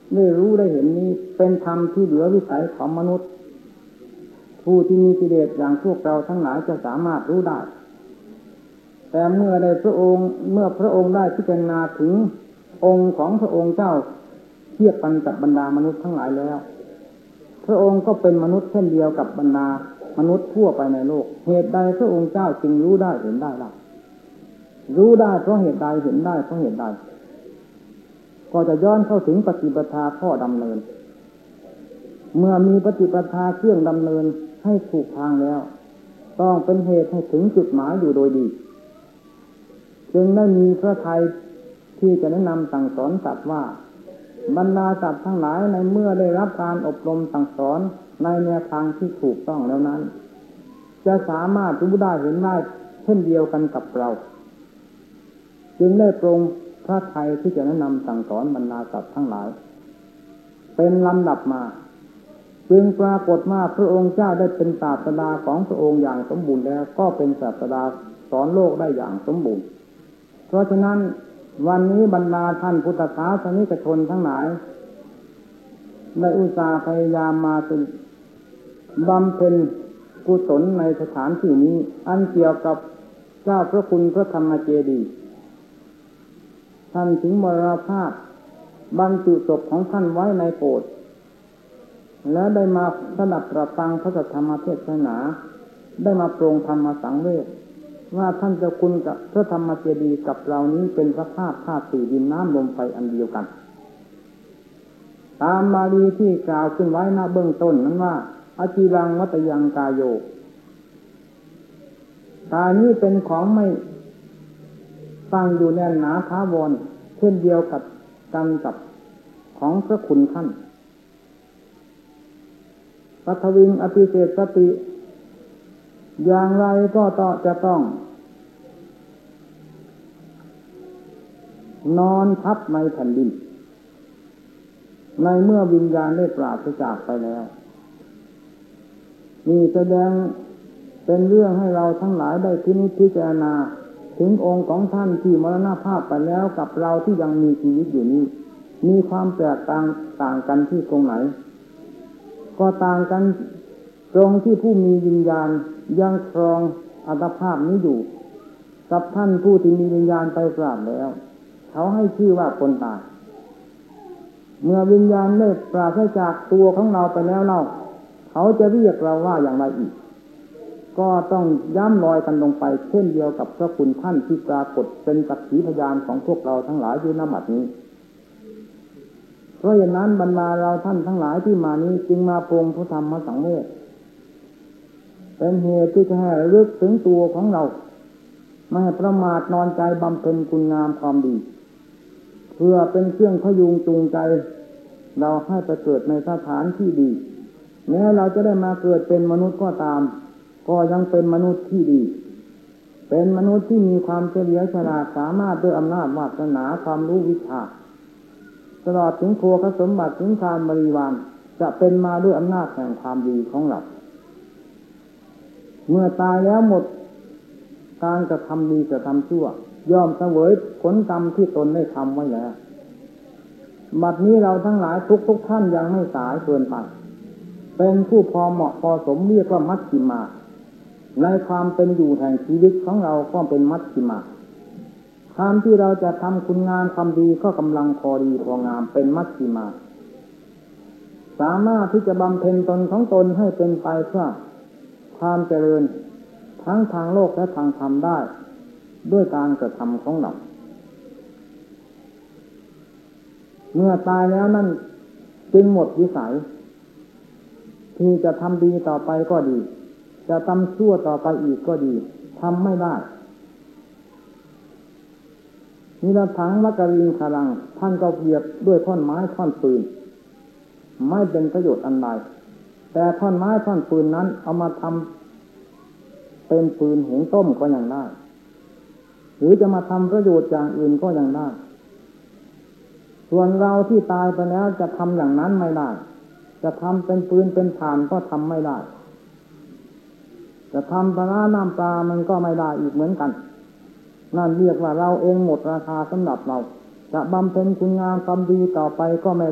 ได้รู้ได้เห็นนี้เป็นธรรมที่เหลือวิสัยของมนุษย์ผู้ที่มีกิเลสอย่างพวกเราทั้งหลายจะสามารถรู้ได้แต่เมื่อพระองค์ได้พิจารณาถึงองค์ของพระองค์เจ้าเทียบกันกับบรรดามนุษย์ทั้งหลายแล้วพระองค์ก็เป็นมนุษย์เช่นเดียวกับบรรดามนุษย์ทั่วไปในโลกเหตุใดพระองค์เจ้าจึงรู้ได้เห็นได้ล่ะรู้ได้เพราะเหตุใดเห็นได้เพราะเหตุใดก็จะย้อนเข้าถึงปฏิปทาข้อดำเนินเมื่อมีปฏิปทาเครื่องดำเนินให้ถูกทางแล้วต้องเป็นเหตุให้ถึงจุดหมายอยู่โดยดีจึงได้มีพระทัยที่จะแนะนำสั่งสอนสัตว์ว่าบรรดาสัตว์ทั้งหลายในเมื่อได้รับการอบรมสั่งสอนในแนวทางที่ถูกต้องแล้วนั้นจะสามารถรู้ได้เห็นได้เช่นเดียวกันกับเราจึงได้ปรงพระทัยที่จะแนะนำสั่งสอนบรรดาสัตว์ทั้งหลายเป็นลำดับมาจึงปรากฏว่าพระองค์เจ้าได้เป็นศาสดาของพระองค์อย่างสมบูรณ์แล้วก็เป็นศาสดาสอนโลกได้อย่างสมบูรณ์เพราะฉะนั้นวันนี้บรรดาท่านพุทธศาสนิกชนทั้งหลายได้อุตส่าห์พยายามมาบำเพ็ญกุศลในสถานที่นี้อันเกี่ยวกับเจ้าพระคุณพระธรรมเจดีย์ท่านถึงมรณภาพบรรจุศพของท่านไว้ในโกฐและได้มาสดับตรับฟังพระธรรมเทศนาได้มาโปรงธรรมสังเวชว่าท่านเจ้าคุณกับพระธรรมเจดีย์กับเรานี้เป็นพระธาตุธาตุสี่ดินน้ำลมไฟอันเดียวกันตามบาลีที่กล่าวขึ้นไว้ณเบื้องต้นนั้นว่าอจิรังวัตยังกายโยกายนี้เป็นของไม่ตั้งอยู่แน่นหนาถาวรเช่นเดียวกับกันกับของพระคุณท่านปัทวิงอภิเศษสติอย่างไรก็จะต้องนอนทับในแผ่นดินในเมื่อวิญญาณได้ปราศจากไปแล้วนี่แสดงเป็นเรื่องให้เราทั้งหลายได้พิจารณาถึงองค์ของท่านที่มรณภาพไปแล้วกับเราที่ยังมีชีวิตอยู่นี้มีความแตกต่างกันที่ตรงไหนก็ต่างกันตรงที่ผู้มีวิญญาณยังครองอัตภาพนี้อยู่กับท่านผู้ที่มีวิญญาณไปปราศแล้วเขาให้ชื่อว่าคนตายเมื่อวิญญาณได้ปราศจากตัวของเราไปแล้วเขาจะเรียกเราว่าอย่างไรอีกก็ต้องย้ำรอยกันลงไปเช่นเดียวกับพระคุณท่านที่ปรากฏเป็นสักขีพยานของพวกเราทั้งหลายอยู่ณบัดนี้เพราะอย่างนั้นบรรดาเราท่านทั้งหลายที่มานี้จึงมาปรงพระธรรมสังเวชเป็นเหตุที่จะให้ระลึกถึงตัวของเราไม่ให้ประมาทนอนใจบำเพ็ญคุณงามความดีเพื่อเป็นเครื่องพยุงจูงใจเราให้ไปเกิดในสถานที่ดีแม้เราจะได้มาเกิดเป็นมนุษย์ก็ตามก็ยังเป็นมนุษย์ที่ดีเป็นมนุษย์ที่มีความเฉลียวฉลาดสามารถด้วยอำนาจวาสนาความรู้วิชาตลอดถึงโภคสมบัติถึงการบริวารจะเป็นมาด้วยอำนาจแห่งความดีของเราเมื่อตายแล้วหมดการกระทำดีกระทำชั่วย่อมเสวยผลกรรมที่ตนได้ทำไว้แล้วบัดนี้เราทั้งหลายทุกท่านยังไม่สายเกินไปเป็นผู้พอเหมาะพอสมเรียกว่ามัชฌิมาในความเป็นอยู่แห่งชีวิตของเราก็เป็นมัชฌิมาความที่เราจะทำคุณงามความดีก็กำลังพอดีพองามเป็นมัชฌิมาสามารถที่จะบำเพ็ญตนของตนให้เป็นไปเพื่อความเจริญทั้งทางโลกและทางธรรมได้ด้วยการกระทำของเราเมื่อตายแล้วนั่นจึงหมดวิสัยที่จะทำดีต่อไปก็ดีจะทำชั่วต่อไปอีกก็ดีทำไม่ได้นิรถังมกริงคารังท่านก็เปรียบด้วยท่อนไม้ท่อนปืนไม่เป็นประโยชน์อันใดแต่ท่อนไม้ท่อนปืนนั้นเอามาทำเป็นปืนหุงต้มก็ยังได้หรือจะมาทำประโยชน์อย่างอื่นก็ยังได้ส่วนเราที่ตายไปแล้วจะทำอย่างนั้นไม่ได้จะทำเป็นปืนเป็นถ่านก็ทำไม่ได้จะทำปลาน้ำปลามันก็ไม่ได้อีกเหมือนกันนั่นเรียกว่าเราเองหมดราคาสำหรับเราจะบำเพ็ญคุณงามความดีต่อไปก็ไม่